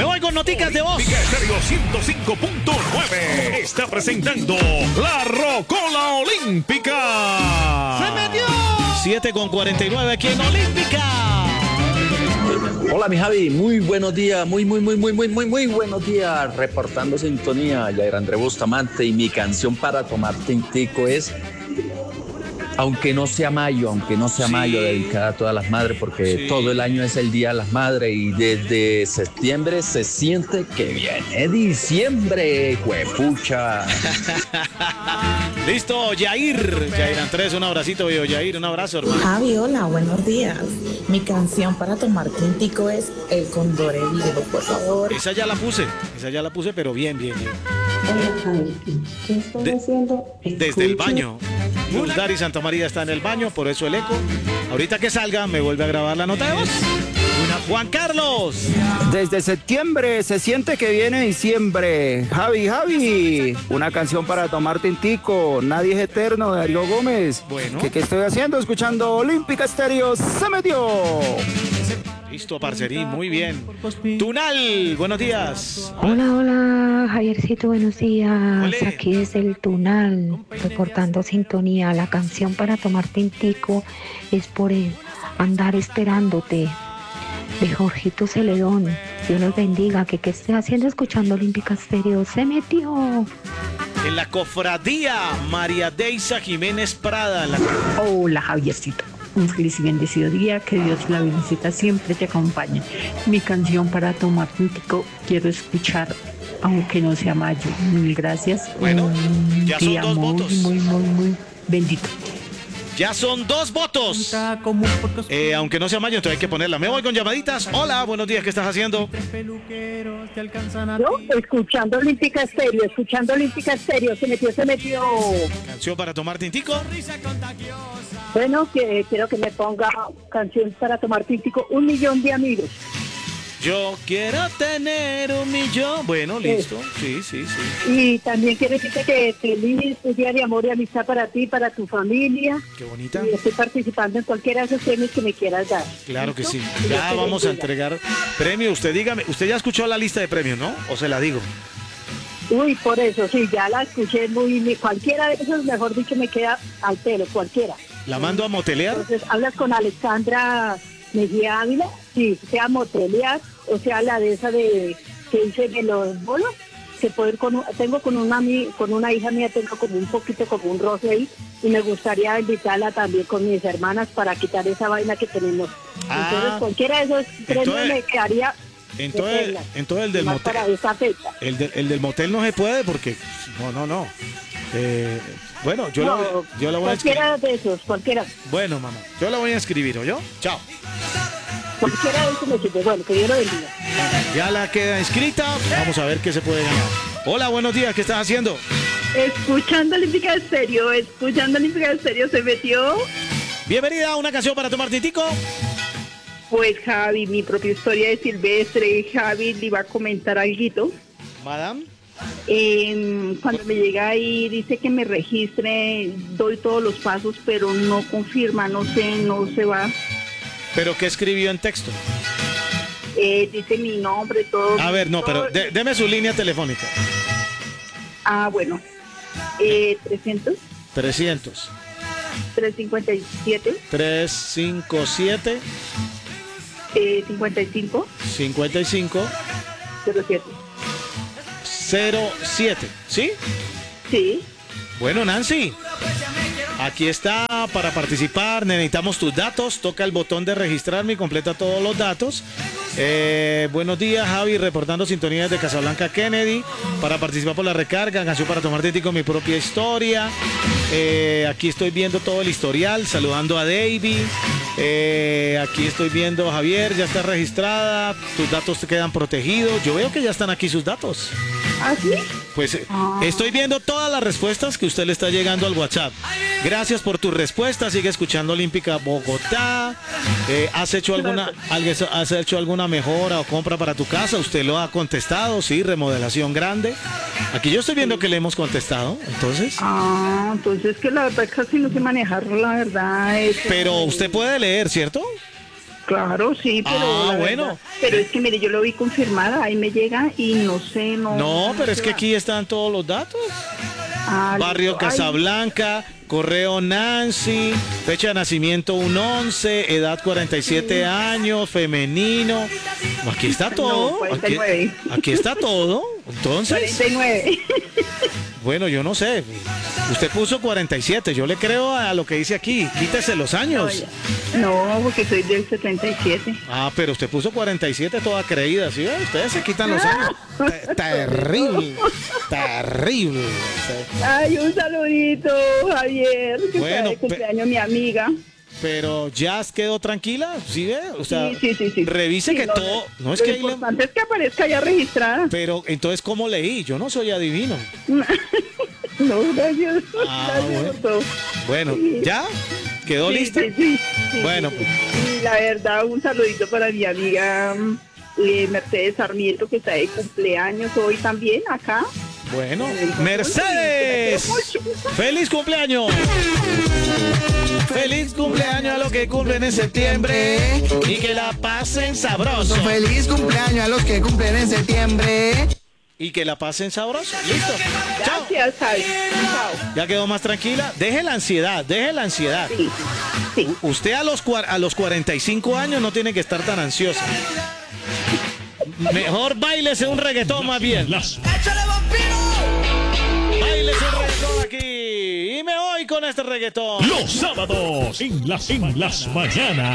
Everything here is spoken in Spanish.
Me voy con noticas de voz. Olímpica Estéreo 105.9 está presentando la Rocola Olímpica. ¡Se metió! 7:49 aquí en Olímpica. Hola mi Javi, muy buenos días, muy buenos días, reportando sintonía, Yair André Bustamante, y mi canción para tomar tintico es Aunque no sea mayo, dedicada a todas las madres, porque todo el año es el Día de las Madres y desde septiembre se siente que viene diciembre, juepucha. Listo, Yair Andrés, un abracito, viejo Yair, un abrazo, hermano. Javi, hola, buenos días. Mi canción para tomar tintico es El Cóndor Herido, por favor. Esa ya la puse, pero bien. Hola, Javi. ¿Qué estoy haciendo? Desde el baño. Dari Santa María está en el baño, por eso el eco. Ahorita que salga, me vuelve a grabar la nota de voz. Juan Carlos. Desde septiembre se siente que viene diciembre. Javi, una canción para tomar tintico. Nadie es eterno, de Darío Gómez. Bueno. ¿Qué estoy haciendo? Escuchando Olímpica Estéreo. ¡Se metió! Listo, parcerí, muy bien. Tunal, buenos días. Hola, Javiercito, buenos días. Olé. Aquí desde el Tunal, reportando sintonía. La canción para tomar tintico es por Andar Esperándote, de Jorgito Celedón. Dios los bendiga. ¿Qué esté haciendo escuchando Olímpica Estéreo? Se metió. En la cofradía, María Deisa Jiménez Prada. Hola, Javiercito. Un feliz y bendecido día, que Dios y la bendecita siempre te acompañen. Mi canción para tomar tintico quiero escuchar, aunque no sea mayo. Mil gracias. Bueno, un ya son día dos muy, votos. muy bendito. Ya son 2 votos. Aunque no sea mayo, entonces hay que ponerla. Me voy con llamaditas. Hola, buenos días, ¿qué estás haciendo? Yo, escuchando Olímpica Estéreo, se metió. Canción para tomar tintico. Bueno, quiero que me ponga canción para tomar tintico, 1.000.000 de amigos. Yo quiero tener 1.000.000. Bueno, listo. Sí. Y también quiero decirte que feliz día de amor y amistad para ti, para tu familia. Qué bonita. Y estoy participando en cualquiera de esos premios que me quieras dar. Claro que ¿Listo? sí. Y Ya yo te vamos a bendiga. entregar premio. Usted dígame, usted ya escuchó la lista de premios, ¿no? ¿O se la digo? Uy, por eso, sí, ya la escuché cualquiera de esos, mejor dicho, me queda al pelo, cualquiera. ¿La mando a motelear? Entonces, hablas con Alexandra Mejía Ávila, sí, sea motelear, o sea, la de esa de que dice de los bolos, que tengo con una hija mía, tengo como un poquito como un roce ahí, y me gustaría invitarla también con mis hermanas para quitar esa vaina que tenemos. Entonces, cualquiera de esos premios me quedaría. Entonces el del más motel. para esa fecha. El del motel no se puede porque. No. Bueno, yo la voy a escribir. Cualquiera de esos, cualquiera. Bueno, mamá, yo la voy a escribir, ¿oyó? Chao. Cualquiera de esos me sirve. Bueno, que Dios lo bendiga. Ya la queda inscrita. Vamos a ver qué se puede ganar. Hola, buenos días, ¿qué estás haciendo? Escuchando Olímpica Estéreo, se metió. Bienvenida a una canción para tomar tintico. Pues Javi, mi propia historia de Silvestre. Javi le iba a comentar alguito. Madame. Cuando me llega ahí dice que me registre, doy todos los pasos, pero no confirma, no se va. ¿Pero qué escribió en texto? Dice mi nombre, todo. A ver, no, pero deme su línea telefónica. Bueno. 300. 357. 357. 55. 55. 07. 07, ¿sí? Sí. Bueno, Nancy, aquí está para participar. Necesitamos tus datos. Toca el botón de registrarme y completa todos los datos. Buenos días, Javi, reportando sintonías de Casablanca Kennedy. Para participar por la recarga, canción para tomar tintico, mi propia historia. Aquí estoy viendo todo el historial, saludando a Davey. Aquí estoy viendo a Javier, ya está registrada. Tus datos te quedan protegidos. Yo veo que ya están aquí sus datos. ¿Ah, sí? Pues estoy viendo todas las respuestas que usted le está llegando al WhatsApp. Gracias por tu respuesta. Sigue escuchando Olímpica Bogotá. ¿Has hecho alguna mejora o compra para tu casa? Usted lo ha contestado, sí, remodelación grande. Aquí yo estoy viendo que le hemos contestado, entonces. Entonces que la verdad casi no sé manejar, la verdad. Pero usted puede leer, ¿cierto? Claro, sí, pero bueno. verdad, pero es que mire, yo lo vi confirmada, ahí me llega y no sé, No, pero es que aquí están todos los datos. Barrio Casablanca, correo Nancy, fecha de nacimiento 1/11, edad 47 años, femenino. Aquí está todo. 49. Aquí está todo. Entonces, 49. bueno, yo no sé. Usted puso 47, yo le creo a lo que dice aquí. Quítese los años. No, porque soy del 77. Pero usted puso 47 toda creída, ¿sí? Ustedes se quitan los años. Terrible, terrible. Ay, un saludito, Javier, que Bueno, está de cumpleaños mi amiga. Pero ya quedó tranquila, ¿sí ve? O sea, sí. revise Sí, que no, todo... No es lo que importante es que aparezca ya registrada. Pero entonces, ¿cómo leí? Yo no soy adivino. No, gracias. Gracias por todo. Bueno, Sí. ¿ya? ¿Quedó lista? Sí. Bueno, sí. pues. Y la verdad, un saludito para mi amiga Mercedes Sarmiento, que está de cumpleaños hoy también acá. Bueno, Mercedes, feliz cumpleaños. Feliz cumpleaños a los que cumplen en septiembre y que la pasen sabroso. Feliz cumpleaños a los que cumplen en septiembre. Y que la pasen sabroso. Listo. Chao. Gracias, Javi. Chao. ¿Ya quedó más tranquila? Deje la ansiedad, deje la ansiedad. Sí. Usted a los 45 años no tiene que estar tan ansiosa. Mejor báilese un reggaetón más bien. Báilese un reggaetón aquí. Y me voy con este reggaetón. Los sábados en las mañanas.